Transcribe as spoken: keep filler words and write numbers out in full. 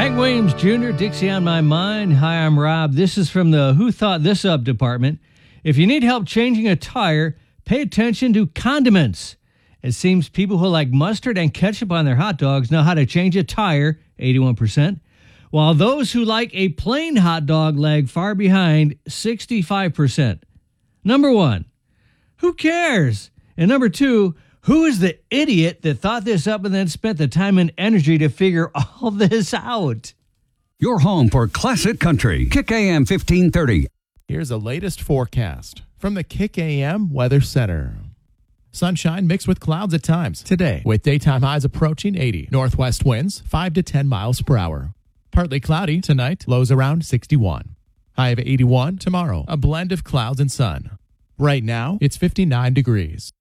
Hank Williams Junior, Dixie on My Mind. Hi, I'm Rob. This is from the Who Thought This Up department. If you need help changing a tire, pay attention to condiments. It seems people who like mustard and ketchup on their hot dogs know how to change a tire, eighty-one percent, while those who like a plain hot dog lag far behind, sixty-five percent. Number one, who cares? And number two, who is the idiot that thought this up and then spent the time and energy to figure all this out? Your home for classic country. Kick A M fifteen thirty. Here's the latest forecast from the Kick A M Weather Center. Sunshine mixed with clouds at times today, with daytime highs approaching eighty. Northwest winds five to ten miles per hour. Partly cloudy tonight, lows around sixty-one. High of eighty-one tomorrow, a blend of clouds and sun. Right now, it's fifty-nine degrees.